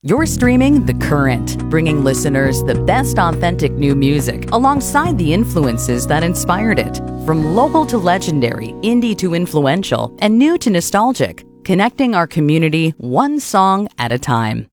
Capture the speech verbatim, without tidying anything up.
You're streaming The Current, bringing listeners the best authentic new music alongside the influences that inspired it. From local to legendary, indie to influential, and new to nostalgic, connecting our community one song at a time.